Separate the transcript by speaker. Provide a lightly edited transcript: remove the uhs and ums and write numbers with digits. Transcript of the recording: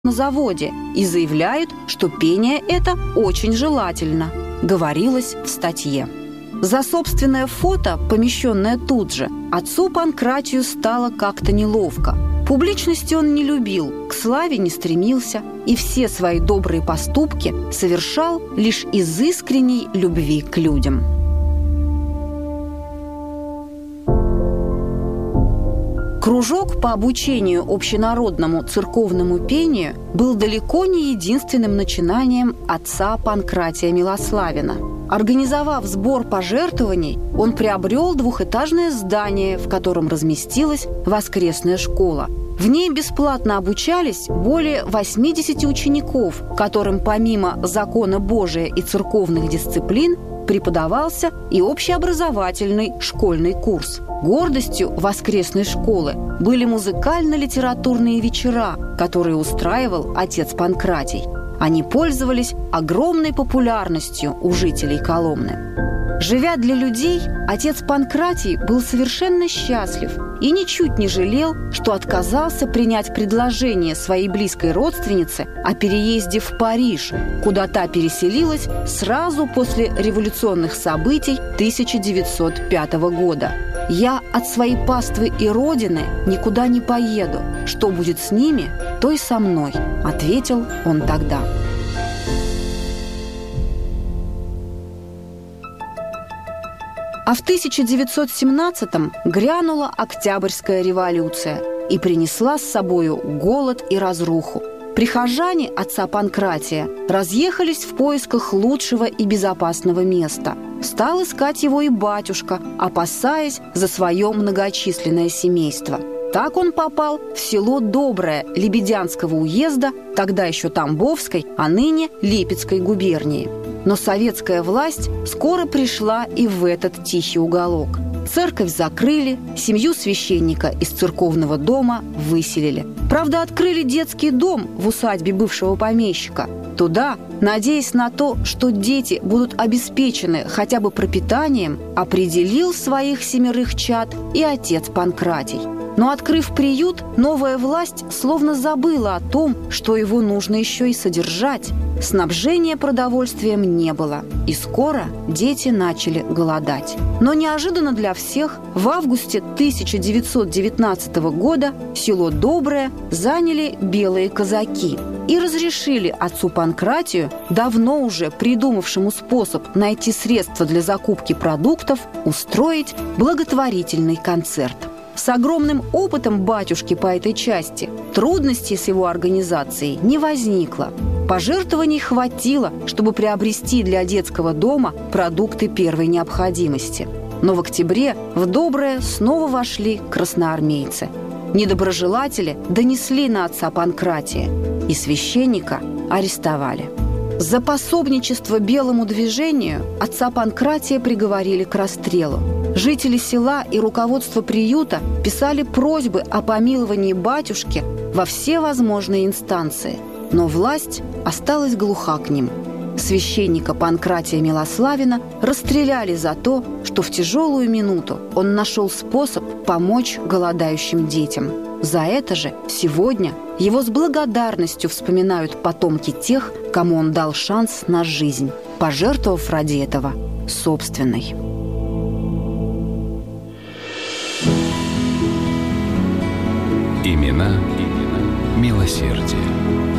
Speaker 1: на заводе и заявляют, что пение это очень желательно, говорилось в статье. За собственное фото, помещенное тут же, отцу Панкратию стало как-то неловко. Публичности он не любил, к славе не стремился и все свои добрые поступки совершал лишь из искренней любви к людям. Кружок по обучению общенародному церковному пению был далеко не единственным начинанием отца Панкратия Милославина. Организовав сбор пожертвований, он приобрел двухэтажное здание, в котором разместилась воскресная школа. В ней бесплатно обучались более 80 учеников, которым помимо закона Божия и церковных дисциплин преподавался и общеобразовательный школьный курс. Гордостью воскресной школы были музыкально-литературные вечера, которые устраивал отец Панкратий. Они пользовались огромной популярностью у жителей Коломны. Живя для людей, отец Панкратий был совершенно счастлив и ничуть не жалел, что отказался принять предложение своей близкой родственницы о переезде в Париж, куда та переселилась сразу после революционных событий 1905 года. «Я от своей паствы и родины никуда не поеду. Что будет с ними, то и со мной», – ответил он тогда. А в 1917-м грянула Октябрьская революция и принесла с собою голод и разруху. Прихожане отца Панкратия разъехались в поисках лучшего и безопасного места. Стал искать его и батюшка, опасаясь за свое многочисленное семейство. Так он попал в село Доброе Лебедянского уезда, тогда еще Тамбовской, а ныне Липецкой губернии. Но советская власть скоро пришла и в этот тихий уголок. Церковь закрыли, семью священника из церковного дома выселили. Правда, открыли детский дом в усадьбе бывшего помещика. Туда, надеясь на то, что дети будут обеспечены хотя бы пропитанием, определил своих 7 чад и отец Панкратий. Но, открыв приют, новая власть словно забыла о том, что его нужно еще и содержать. Снабжения продовольствием не было, и скоро дети начали голодать. Но неожиданно для всех в августе 1919 года село Доброе заняли белые казаки и разрешили отцу Панкратию, давно уже придумавшему способ найти средства для закупки продуктов, устроить благотворительный концерт. С огромным опытом батюшки по этой части трудностей с его организацией не возникло. Пожертвований хватило, чтобы приобрести для детского дома продукты первой необходимости. Но в октябре в Доброе снова вошли красноармейцы. Недоброжелатели донесли на отца Панкратия, и священника арестовали. За пособничество белому движению отца Панкратия приговорили к расстрелу. Жители села и руководство приюта писали просьбы о помиловании батюшки во все возможные инстанции, но власть осталась глуха к ним. Священника Панкратия Милославина расстреляли за то, что в тяжелую минуту он нашел способ помочь голодающим детям. За это же сегодня его с благодарностью вспоминают потомки тех, кому он дал шанс на жизнь, пожертвовав ради этого собственной.
Speaker 2: Имена милосердия.